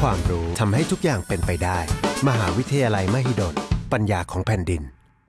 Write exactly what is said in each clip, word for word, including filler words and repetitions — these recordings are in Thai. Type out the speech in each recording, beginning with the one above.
ความรู้ทำให้ทุกอย่างเป็นไปได้มหาวิทยาลัยมหิดลปัญญาของแผ่นดิน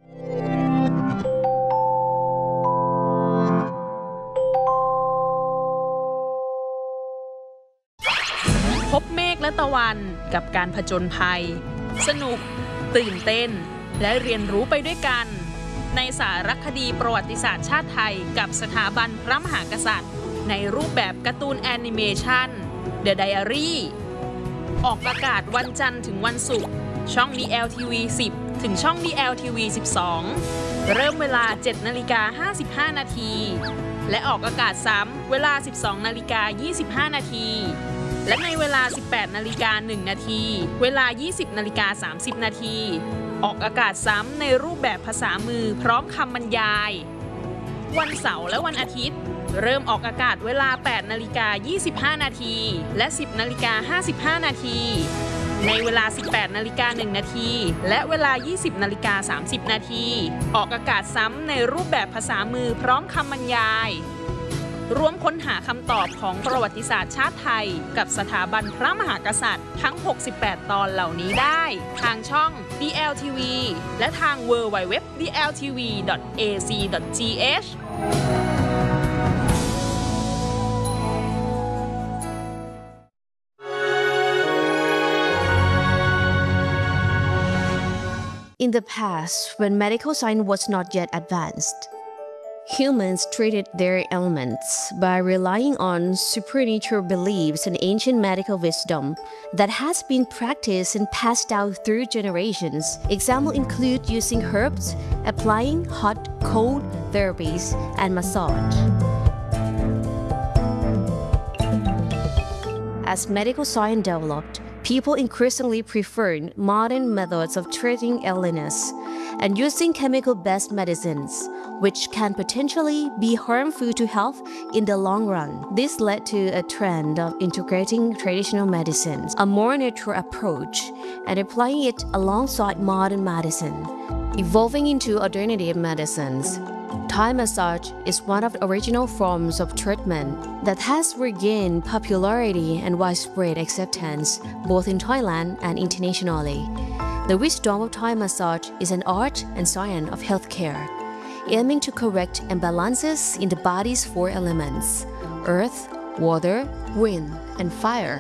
พบเมฆและตะวันกับการผจญภัยสนุกตื่นเต้นและเรียนรู้ไปด้วยกันในสารคดีประวัติศาสตร์ชาติไทยกับสถาบันพระมหากษัตริย์ในรูปแบบการ์ตูนแอนิเมชัน The Diary ออกอากาศวันจันทร์ถึงวันศุกร์ช่อง ดี แอล ที วี สิบ ถึงช่อง ดี แอล ที วี สิบสอง เริ่มเวลา เจ็ดนาฬิกาห้าสิบห้านาทีและออกอากาศซ้ำเวลา สิบสองนาฬิกายี่สิบห้านาทีและในเวลา สิบแปดนาฬิกาหนึ่งนาทีเวลา ยี่สิบนาฬิกาสามสิบนาทีออกอากาศซ้ำในรูปแบบภาษามือพร้อมคำบรรยายวันเสาร์และวันอาทิตย์เริ่มออกอากาศเวลา แปดนาฬิกายี่สิบห้านาทีและ สิบนาฬิกาห้าสิบห้านาทีในเวลา สิบแปดนาฬิกาหนึ่งนาทีและเวลา ยี่สิบนาฬิกาสามสิบนาทีออกอากาศซ้ำในรูปแบบภาษามือพร้อมคำบรรยายร่วมค้นหาคำตอบของประวัติศาสตร์ชาติไทยกับสถาบันพระมหากษัตริย์ทั้งหกสิบแปดตอนเหล่านี้ได้ทางช่อง ดี แอล ที วี และทาง ดับเบิลยู ดับเบิลยู ดับเบิลยู ดอท ดี แอล ที วี ดอท เอ ซี ดอท ที เอช In the past, when medical science was not yet advanced, humans treated their ailments by relying on supernatural beliefs and ancient medical wisdom that has been practiced and passed down through generations. Examples include using herbs, applying hot, cold therapies, and massage. As medical science developed, people increasingly preferred modern methods of treating illness and using chemical-based medicines, which can potentially be harmful to health in the long run. This led to a trend of integrating traditional medicines, a more natural approach, and applying it alongside modern medicine, evolving into alternative medicines. Thai massage is one of the original forms of treatment that has regained popularity and widespread acceptance both in Thailand and internationally. The wisdom of Thai massage is an art and science of healthcare, aiming to correct imbalances in the body's four elements: earth, water, wind, and fire.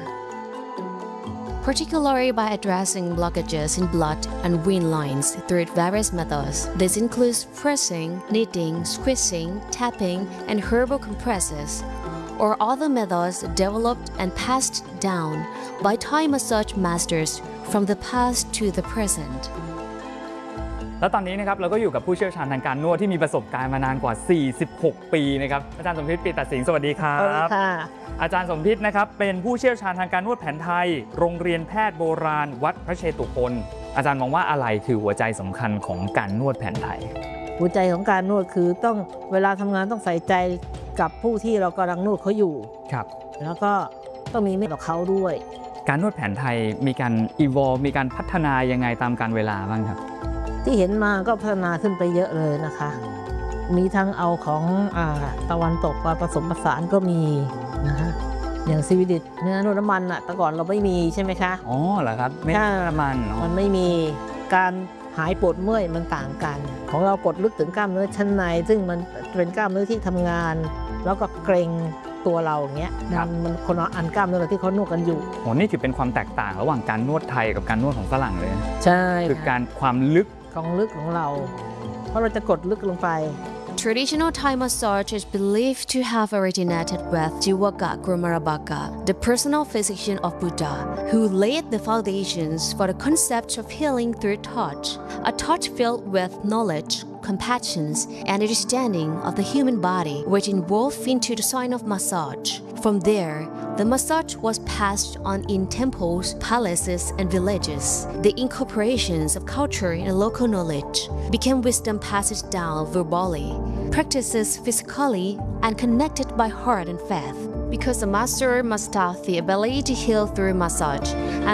Particularly by addressing blockages in blood and vein lines through various methods. This includes pressing, kneading, squeezing, tapping, and herbal compresses, or other methods developed and passed down by Thai massage masters from the past to the present. แล้วตอนนี้นะครับเราก็อยู่กับผู้เชี่ยวชาญทางการนวดที่มีประสบการณ์มานานกว่า สี่สิบหก ปีนะครับอาจารย์สมพิษ ปีตัดสิงห์สวัสดีครับสวัสดีค่ะอาจารย์สมพิษนะครับเป็นผู้เชี่ยวชาญทางการนวดแผนไทยโรงเรียนแพทย์โบราณวัดพระเชตุพนอาจารย์มองว่าอะไรคือหัวใจสำคัญของการนวดแผนไทยหัวใจของการนวดคือต้องเวลาทำงานต้องใส่ใจกับผู้ที่เรากำลังนวดเขาอยู่ครับแล้วก็ต้องมีเมตตาเขาด้วยการนวดแผนไทยมีการ evolve มีการพัฒนายังไงตามกาลเวลาบ้างครับที่เห็นมาก็พัฒนาขึ้นไปเยอะเลยนะคะมีทั้งเอาของอ่าตะวันตกมาผสมผสานก็มีนะคะอย่างซีวิดิตเนื้อนวดน้ำมันอะแต่ก่อนเราไม่มีใช่ไหมคะอ๋อเหรอครับไม่น้ำมันมันไม่มีการหายปวดเมื่อยมันต่างกันของเรากดลึกถึงกล้ามเนื้อชั้นในซึ่งมันเป็นกล้ามเนื้อที่ทำงานแล้วก็เกร็งตัวเราอย่างเงี้ยมันคนละอันกล้ามเนื้อที่เขานวดกันอยู่โหนี่ถือเป็นความแตกต่างระหว่างการนวดไทยกับการนวดของฝรั่งเลยใช่คือการความลึกของลึกของเราเพราะเราจะกดลึกลงไป Traditional Thai massage is believed to have originated with Jiwaka Kumarabaka, the personal physician of Buddha, who laid the foundations for the concept of healing through touch, a touch filled with knowledge, compassion, and understanding of the human body, which evolved into the sign of massage. From there, the massage was passed on in temples, palaces, and villages. The incorporations of culture and local knowledge became wisdom passed down verbally, practices physically, and connected by heart and faith. Because the master must have the ability to heal through massage, and